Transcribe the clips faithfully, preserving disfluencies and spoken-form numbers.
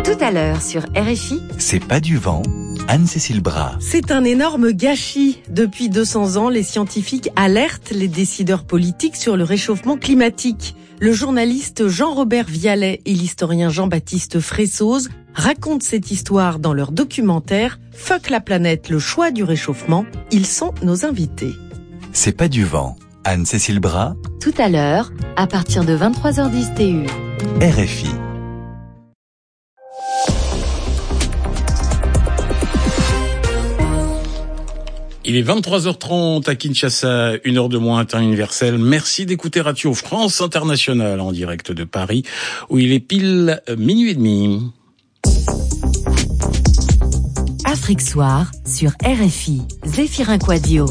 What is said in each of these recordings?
Tout à l'heure sur R F I. C'est pas du vent. Anne-Cécile Bras. C'est un énorme gâchis. Depuis deux cents ans, les scientifiques alertent les décideurs politiques sur le réchauffement climatique. Le journaliste Jean-Robert Vialet et l'historien Jean-Baptiste Fressoz racontent cette histoire dans leur documentaire « Fuck la planète, le choix du réchauffement ». Ils sont nos invités. C'est pas du vent. Anne-Cécile Bras. Tout à l'heure, à partir de vingt-trois heures dix T U. R F I. Il est vingt-trois heures trente à Kinshasa, une heure de moins, temps universel. Merci d'écouter Radio France Internationale en direct de Paris, où il est pile minuit et demi. Afrique Soir sur R F I. Zéphirin Quadio.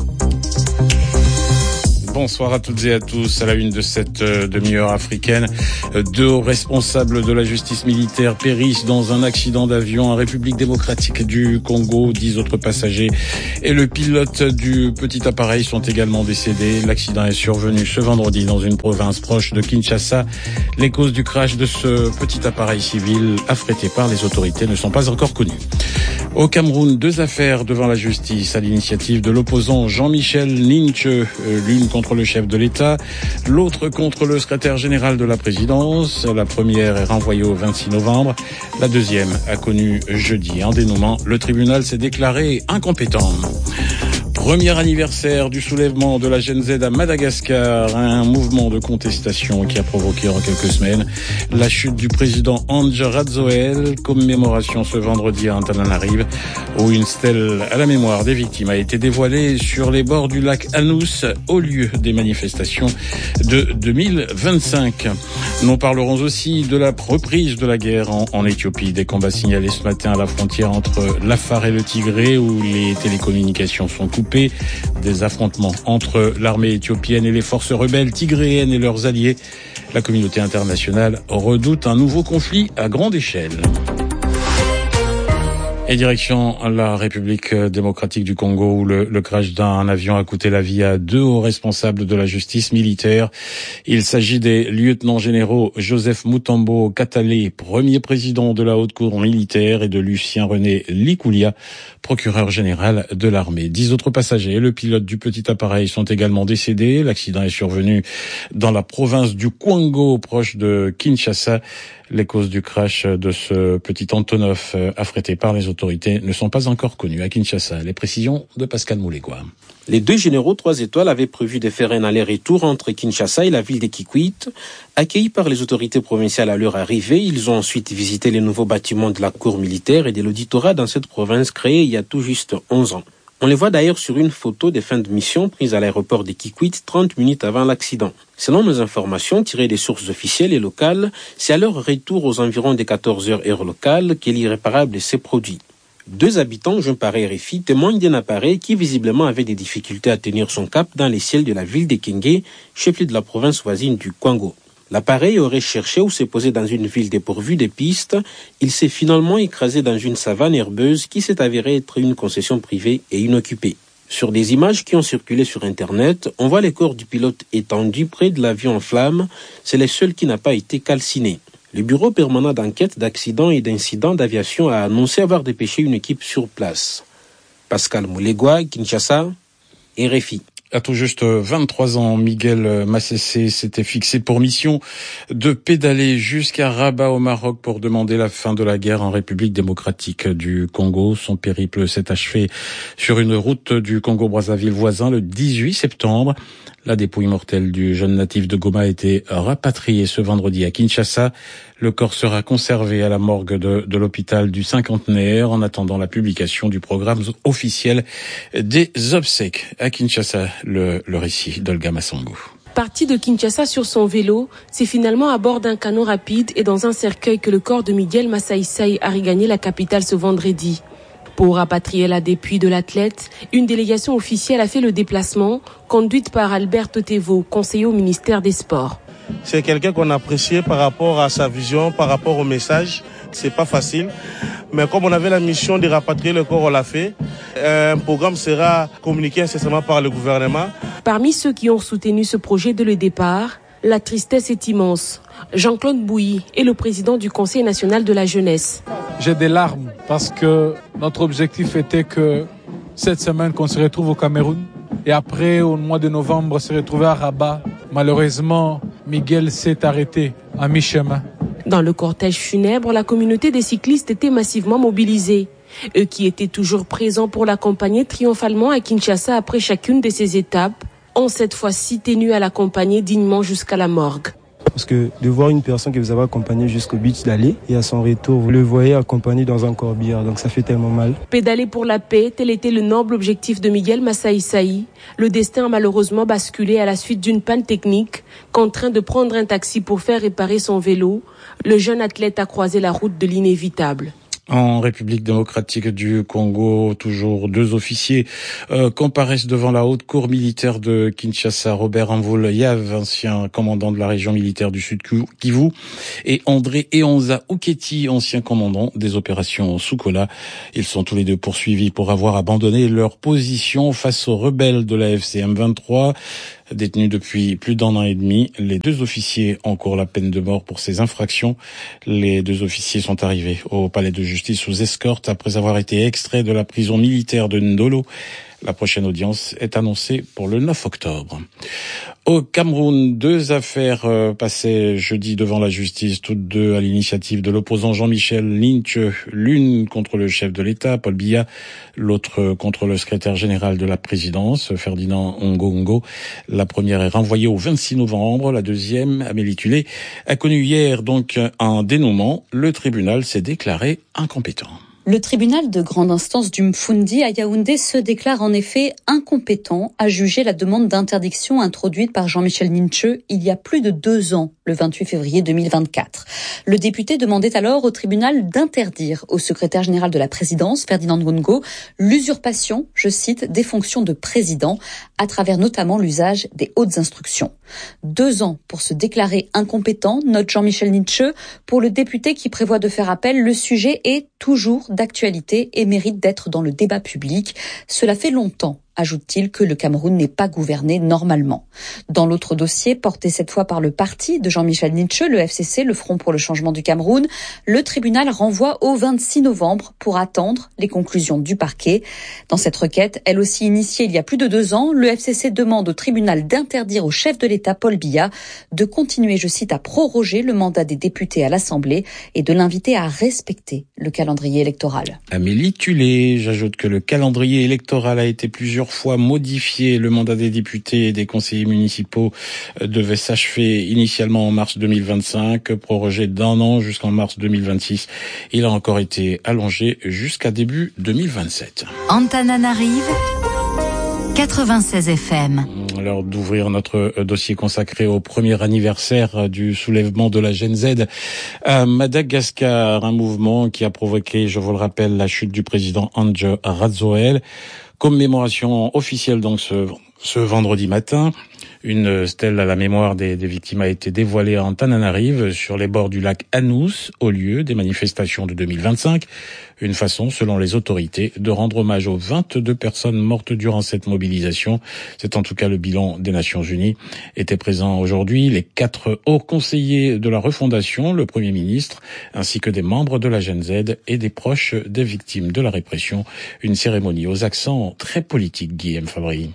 Bonsoir à toutes et à tous. À la une de cette euh, demi-heure africaine, euh, deux hauts responsables de la justice militaire périssent dans un accident d'avion en République démocratique du Congo. Dix autres passagers et le pilote du petit appareil sont également décédés. L'accident est survenu ce vendredi dans une province proche de Kinshasa. Les causes du crash de ce petit appareil civil affrété par les autorités ne sont pas encore connues. Au Cameroun, deux affaires devant la justice à l'initiative de l'opposant Jean-Michel Lynch, euh, l'une contre le chef de l'État, l'autre contre le secrétaire général de la présidence. La première est renvoyée au vingt-six novembre. La deuxième a connu jeudi un dénouement. Le tribunal s'est déclaré incompétent. Premier anniversaire du soulèvement de la Gen Z à Madagascar, un mouvement de contestation qui a provoqué en quelques semaines la chute du président Andry Rajoelina. Commémoration ce vendredi à Antananarive, où une stèle à la mémoire des victimes a été dévoilée sur les bords du lac Anous au lieu des manifestations de deux mille vingt-cinq. Nous parlerons aussi de la reprise de la guerre en, en Éthiopie. Des combats signalés ce matin à la frontière entre l'Afar et le Tigré, où les télécommunications sont coupées. Des affrontements entre l'armée éthiopienne et les forces rebelles tigréennes et leurs alliés. La communauté internationale redoute un nouveau conflit à grande échelle. Et direction la République démocratique du Congo, où le, le crash d'un avion a coûté la vie à deux hauts responsables de la justice militaire. Il s'agit des lieutenants généraux Joseph Mutombo Katale, premier président de la haute cour militaire, et de Lucien René Likoulia, procureur général de l'armée. Dix autres passagers et le pilote du petit appareil sont également décédés. L'accident est survenu dans la province du Kwango, proche de Kinshasa. Les causes du crash de ce petit Antonov affrété par les autorités ne sont pas encore connues à Kinshasa. Les précisions de Pascal Moulégois. Les deux généraux trois étoiles avaient prévu de faire un aller-retour entre Kinshasa et la ville de Kikwit. Accueillis par les autorités provinciales à leur arrivée, ils ont ensuite visité les nouveaux bâtiments de la cour militaire et de l'auditorat dans cette province créée il y a tout juste onze ans. On les voit d'ailleurs sur une photo des fins de mission prise à l'aéroport de Kikwit trente minutes avant l'accident. Selon nos informations tirées des sources officielles et locales, c'est à leur retour aux environs des quatorze heures heure locale que l'irréparable s'est produit. Deux habitants, joints par R F I, témoignent d'un appareil qui visiblement avait des difficultés à tenir son cap dans les ciels de la ville de Kenge, chef-lieu de la province voisine du Kwango. L'appareil aurait cherché ou s'est posé dans une ville dépourvue de pistes. Il s'est finalement écrasé dans une savane herbeuse qui s'est avérée être une concession privée et inoccupée. Sur des images qui ont circulé sur Internet, on voit les corps du pilote étendus près de l'avion en flammes. C'est le seul qui n'a pas été calciné. Le bureau permanent d'enquête d'accidents et d'incidents d'aviation a annoncé avoir dépêché une équipe sur place. Pascal Moulégois, Kinshasa, R F I. À tout juste vingt-trois ans, Miguel Masséssé s'était fixé pour mission de pédaler jusqu'à Rabat au Maroc pour demander la fin de la guerre en République démocratique du Congo. Son périple s'est achevé sur une route du Congo-Brazzaville voisin le dix-huit septembre. La dépouille mortelle du jeune natif de Goma a été rapatriée ce vendredi à Kinshasa. Le corps sera conservé à la morgue de, de l'hôpital du Cinquantenaire en attendant la publication du programme officiel des obsèques. À Kinshasa, le, le récit d'Olga Massangou. Parti de Kinshasa sur son vélo, c'est finalement à bord d'un canot rapide et dans un cercueil que le corps de Miguel Massaïsaï a regagné la capitale ce vendredi. Pour rapatrier la dépouille de l'athlète, une délégation officielle a fait le déplacement, conduite par Alberto Tevo, conseiller au ministère des Sports. C'est quelqu'un qu'on appréciait par rapport à sa vision, par rapport au message. C'est pas facile. Mais comme on avait la mission de rapatrier le corps, on l'a fait. Un programme sera communiqué incessamment par le gouvernement. Parmi ceux qui ont soutenu ce projet dès le départ, la tristesse est immense. Jean-Claude Bouilly est le président du Conseil national de la jeunesse. j'ai des larmes parce que notre objectif était que cette semaine qu'on se retrouve au Cameroun et après au mois de novembre se retrouver à Rabat. Malheureusement, Miguel s'est arrêté à mi-chemin. Dans le cortège funèbre, la communauté des cyclistes était massivement mobilisée. Eux qui étaient toujours présents pour l'accompagner triomphalement à Kinshasa après chacune de ces étapes, ont cette fois-ci tenu à l'accompagner dignement jusqu'à la morgue. Parce que de voir une personne que vous avez accompagnée jusqu'au but d'aller et à son retour, vous le voyez accompagné dans un corbillard, donc ça fait tellement mal. Pédaler pour la paix, tel était le noble objectif de Miguel Masai Saï. Le destin a malheureusement basculé à la suite d'une panne technique. Contraint de prendre un taxi pour faire réparer son vélo, le jeune athlète a croisé la route de l'inévitable. En République démocratique du Congo, toujours deux officiers euh, comparaissent devant la haute cour militaire de Kinshasa. Robert Anvoul Yav, ancien commandant de la région militaire du Sud Kivu, et André Eonza Ouketi, ancien commandant des opérations Soukola. Ils sont tous les deux poursuivis pour avoir abandonné leur position face aux rebelles de la F C M vingt-trois. Détenus depuis plus d'un an et demi, les deux officiers encourent la peine de mort pour ces infractions. Les deux officiers sont arrivés au palais de justice sous escorte après avoir été extraits de la prison militaire de Ndolo. La prochaine audience est annoncée pour le neuf octobre. Au Cameroun, deux affaires euh, passaient jeudi devant la justice, toutes deux à l'initiative de l'opposant Jean-Michel Lynch, l'une contre le chef de l'État, Paul Biya, l'autre contre le secrétaire général de la présidence, Ferdinand Ongongo. La première est renvoyée au vingt-six novembre, la deuxième, Amélie Tulé, a connu hier donc un dénouement. Le tribunal s'est déclaré incompétent. Le tribunal de grande instance du Mfundi à Yaoundé se déclare en effet incompétent à juger la demande d'interdiction introduite par Jean-Michel Ninche il y a plus de deux ans, le vingt-huit février deux mille vingt-quatre. Le député demandait alors au tribunal d'interdire au secrétaire général de la présidence, Ferdinand Ngongo, l'usurpation, je cite, des fonctions de président, à travers notamment l'usage des hautes instructions. Deux ans pour se déclarer incompétent, note Jean-Michel Ninche. Pour le député qui prévoit de faire appel, le sujet est toujours d'actualité et mérite d'être dans le débat public. Cela fait longtemps, ajoute-t-il, que le Cameroun n'est pas gouverné normalement. Dans l'autre dossier, porté cette fois par le parti de Jean-Michel Ninche, le F C C, le Front pour le changement du Cameroun, le tribunal renvoie au vingt-six novembre pour attendre les conclusions du parquet. Dans cette requête, elle aussi initiée il y a plus de deux ans, le F C C demande au tribunal d'interdire au chef de l'État, Paul Biya, de continuer, je cite, à proroger le mandat des députés à l'Assemblée et de l'inviter à respecter le calendrier électoral. Amélie Tulé, j'ajoute que le calendrier électoral a été plusieurs fois modifié. Le mandat des députés et des conseillers municipaux devait s'achever initialement en mars deux mille vingt-cinq, prorogé d'un an jusqu'en mars deux mille vingt-six. Il a encore été allongé jusqu'à début deux mille vingt-sept. Antananarive, quatre-vingt-seize F M. L'heure d'ouvrir notre dossier consacré au premier anniversaire du soulèvement de la Gen Z à Madagascar, un mouvement qui a provoqué, je vous le rappelle, la chute du président Andry Rajoelina. Commémoration officielle donc ce, ce vendredi matin. Une stèle à la mémoire des, des victimes a été dévoilée à Antananarive sur les bords du lac Anous, au lieu des manifestations de deux mille vingt-cinq. Une façon, selon les autorités, de rendre hommage aux vingt-deux personnes mortes durant cette mobilisation. C'est en tout cas le bilan des Nations Unies. Étaient présents aujourd'hui les quatre hauts conseillers de la refondation, le Premier ministre, ainsi que des membres de la Gen Z et des proches des victimes de la répression. Une cérémonie aux accents très politiques, Guillaume Fabry.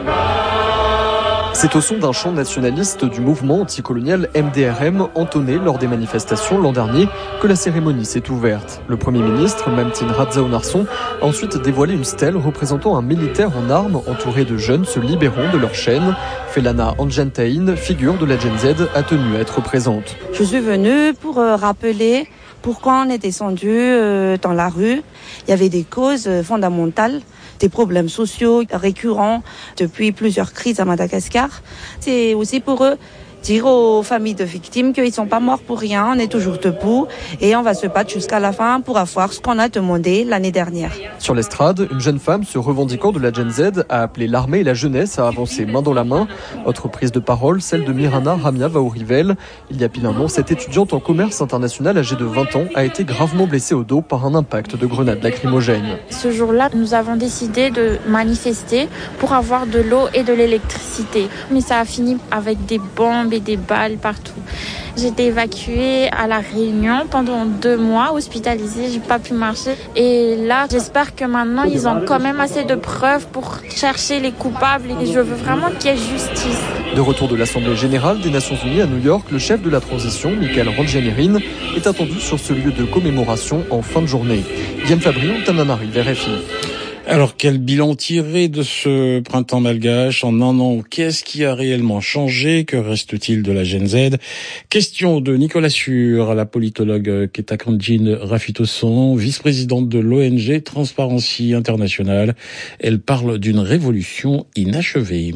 C'est au son d'un chant nationaliste du mouvement anticolonial M D R M entonné lors des manifestations l'an dernier que la cérémonie s'est ouverte. Le Premier ministre, Mamtine Radzao-Narsson, a ensuite dévoilé une stèle représentant un militaire en armes entouré de jeunes se libérant de leur chaîne. Felana Anjantaïn, figure de la Gen Z, a tenu à être présente. Je suis venue pour rappeler pourquoi on est descendu dans la rue. Il y avait des causes fondamentales, des problèmes sociaux récurrents depuis plusieurs crises à Madagascar. C'est aussi pour eux dire aux familles de victimes qu'ils ne sont pas morts pour rien, on est toujours debout et on va se battre jusqu'à la fin pour avoir ce qu'on a demandé l'année dernière. Sur l'estrade, une jeune femme se revendiquant de la Gen Z a appelé l'armée et la jeunesse à avancer main dans la main. Autre prise de parole, celle de Mirana Ramia Vaourivel. Il y a pile un an, cette étudiante en commerce international âgée de vingt ans a été gravement blessée au dos par un impact de grenade lacrymogène. Ce jour-là, nous avons décidé de manifester pour avoir de l'eau et de l'électricité. Mais ça a fini avec des bombes et des balles partout. J'ai été évacuée à La Réunion pendant deux mois, hospitalisée, j'ai pas pu marcher. Et là, j'espère que maintenant, ils ont quand même assez de preuves pour chercher les coupables et je veux vraiment qu'il y ait justice. De retour de l'Assemblée générale des Nations unies à New York, le chef de la transition, Michael Randrianirina, est attendu sur ce lieu de commémoration en fin de journée. Guillaume Fabrion, Tananarive, R F I. Alors, quel bilan tiré de ce printemps malgache en un an? Qu'est-ce qui a réellement changé? Que reste-t-il de la Gen Z? Question de Nicolas Sur, la politologue Ketakandjin Rafitoson, vice-présidente de l'O N G Transparency International. Elle parle d'une révolution inachevée.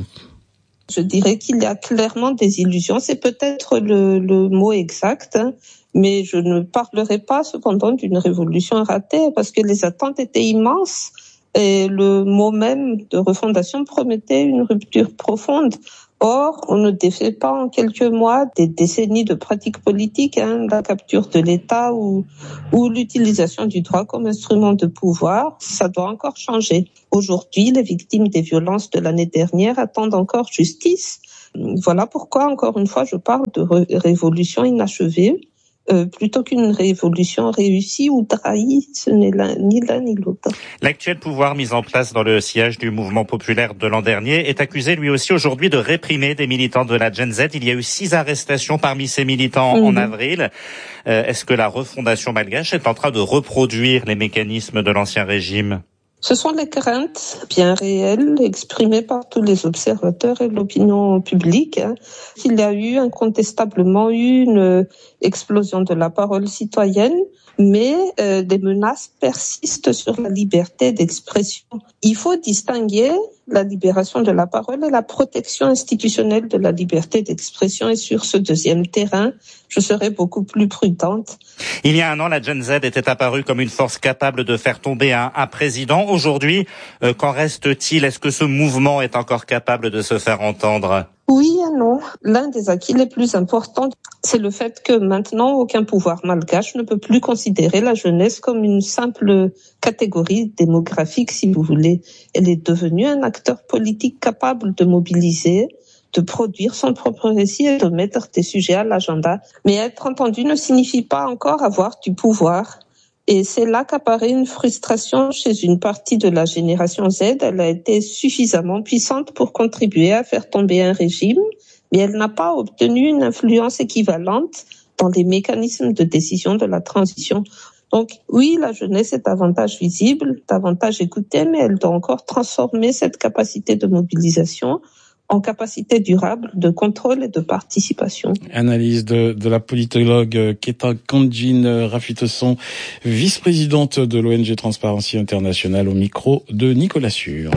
Je dirais qu'il y a clairement des illusions. C'est peut-être le, le mot exact, hein, mais je ne parlerai pas cependant d'une révolution ratée parce que les attentes étaient immenses. Et le mot même de refondation promettait une rupture profonde. Or, on ne défait pas en quelques mois des décennies de pratiques politiques, hein, la capture de l'État ou, ou l'utilisation du droit comme instrument de pouvoir. Ça doit encore changer. Aujourd'hui, les victimes des violences de l'année dernière attendent encore justice. Voilà pourquoi, encore une fois, je parle de ré- révolution inachevée. Euh, plutôt qu'une révolution réussie ou trahie, ce n'est l'un, ni l'un ni l'autre. L'actuel pouvoir mis en place dans le sillage du mouvement populaire de l'an dernier est accusé lui aussi aujourd'hui de réprimer des militants de la Gen Z. Il y a eu six arrestations parmi ces militants mmh. en avril. Euh, est-ce que la refondation malgache est en train de reproduire les mécanismes de l'ancien régime ? Ce sont les craintes bien réelles exprimées par tous les observateurs et l'opinion publique. Hein. Il y a eu incontestablement eu une explosion de la parole citoyenne, mais euh, des menaces persistent sur la liberté d'expression. Il faut distinguer la libération de la parole et la protection institutionnelle de la liberté d'expression. Et sur ce deuxième terrain, je serai beaucoup plus prudente. Il y a un an, la Gen Z était apparue comme une force capable de faire tomber un, un président. Aujourd'hui, euh, qu'en reste-t-il? Est-ce que ce mouvement est encore capable de se faire entendre? Oui et non. L'un des acquis les plus importants, c'est le fait que maintenant, aucun pouvoir malgache ne peut plus considérer la jeunesse comme une simple catégorie démographique, si vous voulez. Elle est devenue un acteur politique capable de mobiliser, de produire son propre récit et de mettre des sujets à l'agenda. Mais être entendu ne signifie pas encore avoir du pouvoir. Et c'est là qu'apparaît une frustration chez une partie de la génération Z. Elle a été suffisamment puissante pour contribuer à faire tomber un régime, mais elle n'a pas obtenu une influence équivalente dans les mécanismes de décision de la transition. Donc oui, la jeunesse est davantage visible, davantage écoutée, mais elle doit encore transformer cette capacité de mobilisation en capacité durable de contrôle et de participation. Analyse de, de la politologue Ketakandjin Rafitoson, vice-présidente de l'O N G Transparency International, au micro de Nicolas Sur.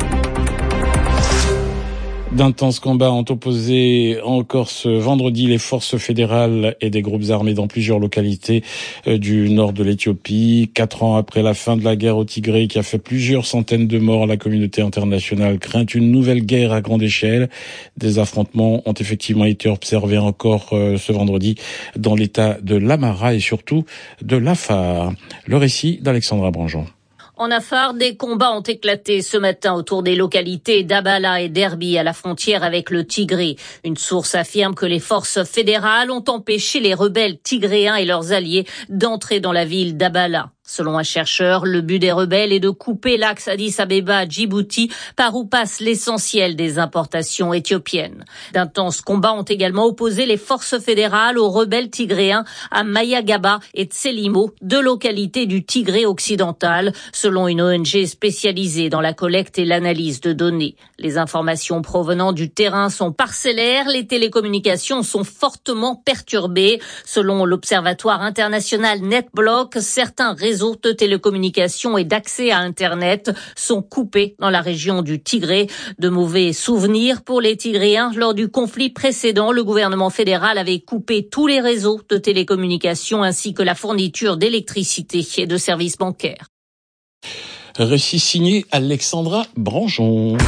D'intenses combats ont opposé encore ce vendredi les forces fédérales et des groupes armés dans plusieurs localités du nord de l'Éthiopie. Quatre ans après la fin de la guerre au Tigré qui a fait plusieurs centaines de morts, la communauté internationale craint une nouvelle guerre à grande échelle. Des affrontements ont effectivement été observés encore ce vendredi dans l'état de l'Amara et surtout de l'Afar. Le récit d'Alexandra Branjon. En Afar, des combats ont éclaté ce matin autour des localités d'Abala et d'Erbi à la frontière avec le Tigré. Une source affirme que les forces fédérales ont empêché les rebelles tigréens et leurs alliés d'entrer dans la ville d'Abala. Selon un chercheur, le but des rebelles est de couper l'axe Addis Abeba-Djibouti par où passe l'essentiel des importations éthiopiennes. D'intenses combats ont également opposé les forces fédérales aux rebelles tigréens à Mayagaba et Tselimo, deux localités du Tigré occidental, selon une O N G spécialisée dans la collecte et l'analyse de données. Les informations provenant du terrain sont parcellaires, les télécommunications sont fortement perturbées. Selon l'Observatoire international NetBlock, certains réseaux de télécommunications et d'accès à Internet sont coupés dans la région du Tigré. De mauvais souvenirs pour les Tigréens. Lors du conflit précédent, le gouvernement fédéral avait coupé tous les réseaux de télécommunications ainsi que la fourniture d'électricité et de services bancaires. Récit signé Alexandra Branjon.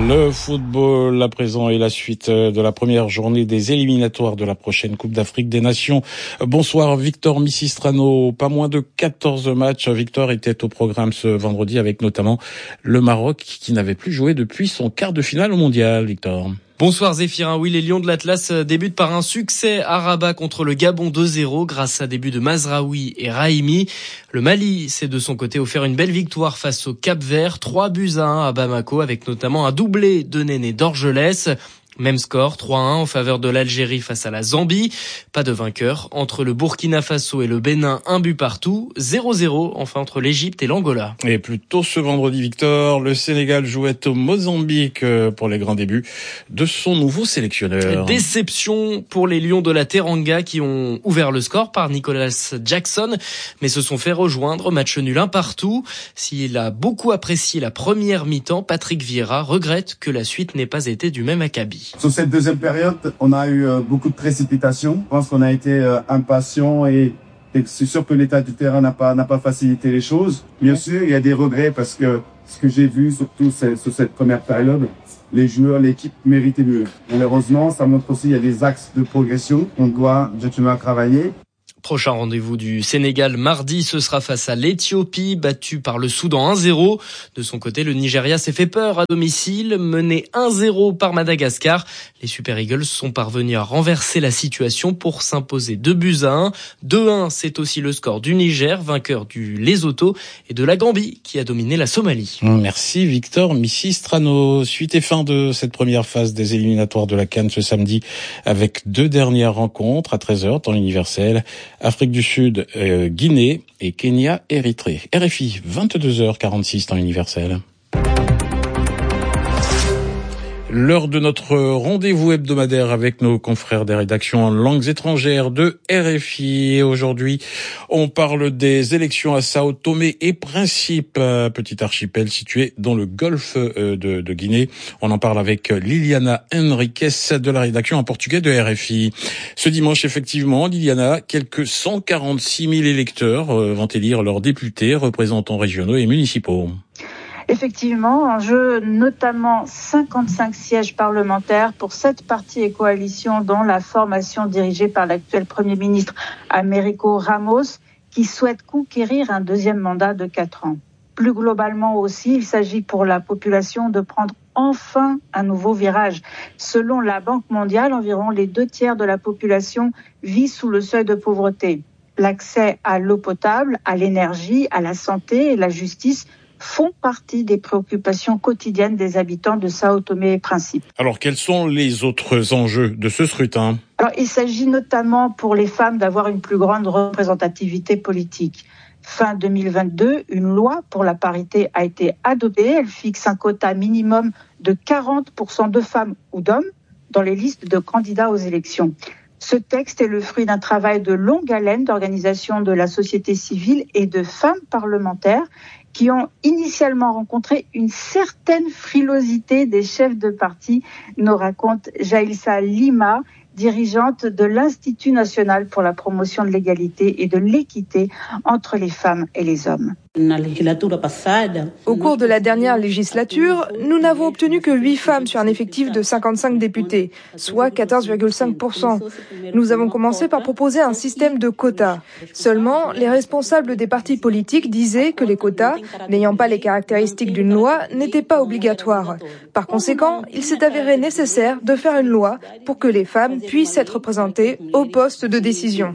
Le football à présent est la suite de la première journée des éliminatoires de la prochaine Coupe d'Afrique des Nations. Bonsoir Victor Missistrano. Pas moins de quatorze matchs. Victor était au programme ce vendredi avec notamment le Maroc qui n'avait plus joué depuis son quart de finale au mondial. Victor. Bonsoir Zéphirin. Oui, les Lions de l'Atlas débutent par un succès à Rabat contre le Gabon deux zéro grâce à des buts de Mazraoui et Rahimi. Le Mali s'est de son côté offert une belle victoire face au Cap-Vert, trois buts à un à Bamako avec notamment un doublé de Néné d'Orgelès. Même score, trois à un en faveur de l'Algérie face à la Zambie. Pas de vainqueur. Entre le Burkina Faso et le Bénin, un but partout. zéro zéro, enfin, entre l'Égypte et l'Angola. Et plus tôt ce vendredi, Victor, le Sénégal jouait au Mozambique pour les grands débuts de son nouveau sélectionneur. Déception pour les Lions de la Teranga qui ont ouvert le score par Nicolas Jackson, mais se sont fait rejoindre. Match nul un partout. S'il a beaucoup apprécié la première mi-temps, Patrick Vieira regrette que la suite n'ait pas été du même acabit. Sur cette deuxième période, on a eu euh, beaucoup de précipitations. Je pense qu'on a été euh, impatients et, et c'est sûr que l'état du terrain n'a pas n'a pas facilité les choses. Bien sûr, il y a des regrets parce que ce que j'ai vu, surtout c'est, sur cette première période, les joueurs, l'équipe méritaient mieux. Malheureusement, ça montre aussi qu'il y a des axes de progression qu'on doit continuer à travailler. Prochain rendez-vous du Sénégal mardi, ce sera face à l'Éthiopie, battue par le Soudan un zéro. De son côté, le Nigeria s'est fait peur à domicile, mené un zéro par Madagascar. Les Super Eagles sont parvenus à renverser la situation pour s'imposer deux buts à un. deux à un, c'est aussi le score du Niger, vainqueur du Lesotho, et de la Gambie, qui a dominé la Somalie. Merci Victor Missistrano. Suite et fin de cette première phase des éliminatoires de la CAN ce samedi, avec deux dernières rencontres à treize heures, temps universel. Afrique du Sud, euh, Guinée et Kenya, Érythrée. R F I, vingt-deux heures quarante-six, temps universel. L'heure de notre rendez-vous hebdomadaire avec nos confrères des rédactions en langues étrangères de R F I. Et aujourd'hui, on parle des élections à Sao Tomé et Principe, petit archipel situé dans le golfe de, de Guinée. On en parle avec Liliana Henriquez de la rédaction en portugais de R F I. Ce dimanche, effectivement, Liliana, quelques cent quarante-six mille électeurs vont élire leurs députés, représentants régionaux et municipaux. Effectivement, en jeu notamment cinquante-cinq sièges parlementaires pour sept partis et coalitions, dont la formation dirigée par l'actuel Premier ministre Américo Ramos, qui souhaite conquérir un deuxième mandat de quatre ans. Plus globalement aussi, il s'agit pour la population de prendre enfin un nouveau virage. Selon la Banque mondiale, environ les deux tiers de la population vit sous le seuil de pauvreté. L'accès à l'eau potable, à l'énergie, à la santé et la justice font partie des préoccupations quotidiennes des habitants de Sao Tomé et Principe. Alors, quels sont les autres enjeux de ce scrutin ? Alors, il s'agit notamment pour les femmes d'avoir une plus grande représentativité politique. Fin deux mille vingt-deux, une loi pour la parité a été adoptée. Elle fixe un quota minimum de quarante pour cent de femmes ou d'hommes dans les listes de candidats aux élections. Ce texte est le fruit d'un travail de longue haleine d'organisations de la société civile et de femmes parlementaires qui ont initialement rencontré une certaine frilosité des chefs de parti, nous raconte Jailsa Lima, dirigeante de l'Institut national pour la promotion de l'égalité et de l'équité entre les femmes et les hommes. Au cours de la dernière législature, nous n'avons obtenu que huit femmes sur un effectif de cinquante-cinq députés, soit quatorze virgule cinq pour cent. Nous avons commencé par proposer un système de quotas. Seulement, les responsables des partis politiques disaient que les quotas, n'ayant pas les caractéristiques d'une loi, n'étaient pas obligatoires. Par conséquent, il s'est avéré nécessaire de faire une loi pour que les femmes puissent être représentées au poste de décision.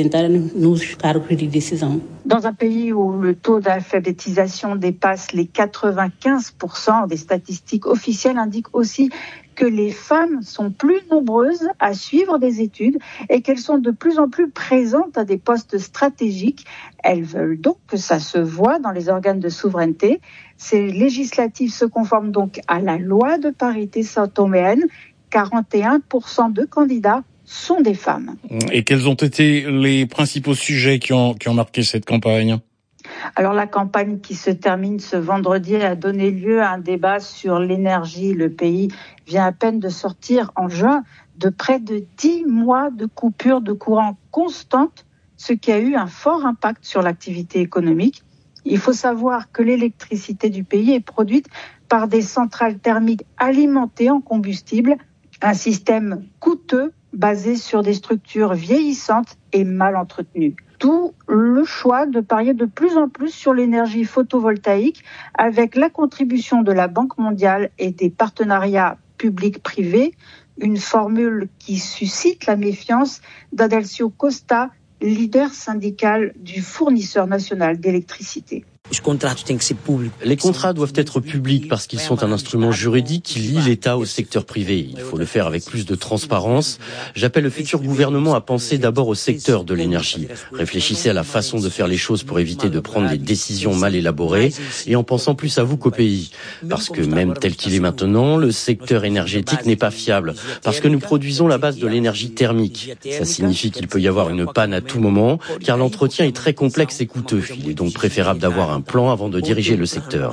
Dans un pays où le taux d'alphabétisation dépasse les quatre-vingt-quinze pour cent, des statistiques officielles indiquent aussi que les femmes sont plus nombreuses à suivre des études et qu'elles sont de plus en plus présentes à des postes stratégiques. Elles veulent donc que ça se voit dans les organes de souveraineté. Ces législatives se conforment donc à la loi de parité sao-toméenne. quarante et un pour cent de candidats sont des femmes. Et quels ont été les principaux sujets qui ont, qui ont marqué cette campagne ? Alors la campagne qui se termine ce vendredi a donné lieu à un débat sur l'énergie. Le pays vient à peine de sortir en juin de près de dix mois de coupure de courant constante, ce qui a eu un fort impact sur l'activité économique. Il faut savoir que l'électricité du pays est produite par des centrales thermiques alimentées en combustible, un système coûteux basé sur des structures vieillissantes et mal entretenues. D'où le choix de parier de plus en plus sur l'énergie photovoltaïque avec la contribution de la Banque mondiale et des partenariats publics-privés, une formule qui suscite la méfiance d'Adelcio Costa, leader syndical du fournisseur national d'électricité. Les contrats doivent être publics parce qu'ils sont un instrument juridique qui lie l'État au secteur privé. Il faut le faire avec plus de transparence. J'appelle le futur gouvernement à penser d'abord au secteur de l'énergie. Réfléchissez à la façon de faire les choses pour éviter de prendre des décisions mal élaborées et en pensant plus à vous qu'au pays. Parce que même tel qu'il est maintenant, le secteur énergétique n'est pas fiable. Parce que nous produisons la base de l'énergie thermique. Ça signifie qu'il peut y avoir une panne à tout moment car l'entretien est très complexe et coûteux. Il est donc préférable d'avoir un plan avant de diriger le secteur.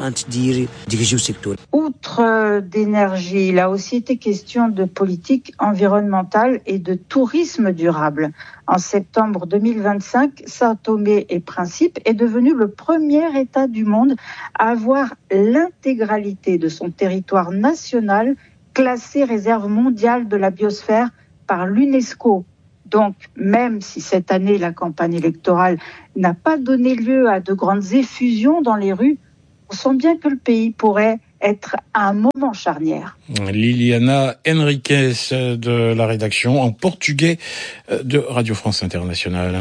Outre d'énergie, il a aussi été question de politique environnementale et de tourisme durable. En septembre deux mille vingt-cinq, Sao Tomé et Principe est devenu le premier État du monde à avoir l'intégralité de son territoire national classé réserve mondiale de la biosphère par l'UNESCO. Donc, même si cette année, la campagne électorale n'a pas donné lieu à de grandes effusions dans les rues, on sent bien que le pays pourrait être à un moment charnière. Liliana Henriquez de la rédaction en portugais de Radio France Internationale.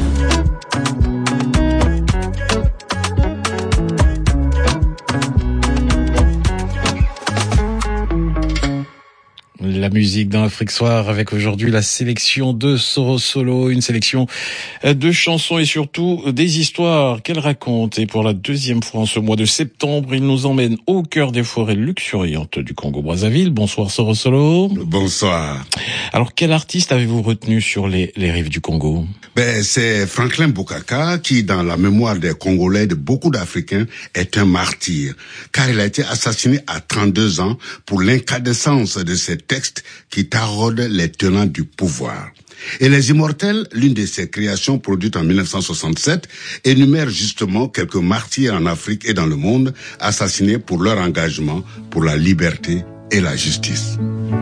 La musique dans Afrique Soir avec aujourd'hui la sélection de Soro Solo, une sélection de chansons et surtout des histoires qu'elle raconte. Et pour la deuxième fois en ce mois de septembre, il nous emmène au cœur des forêts luxuriantes du Congo-Brazzaville. Bonsoir Soro Solo. Bonsoir. Alors quel artiste avez-vous retenu sur les, les rives du Congo? Ben, c'est Franklin Bokaka qui, dans la mémoire des Congolais, de beaucoup d'Africains, est un martyr. Car il a été assassiné à trente-deux ans pour l'incandescence de ses textes qui taraudent les tenants du pouvoir. Et Les Immortels, l'une de ses créations produites en mille neuf cent soixante-sept, énumère justement quelques martyrs en Afrique et dans le monde assassinés pour leur engagement pour la liberté et la justice.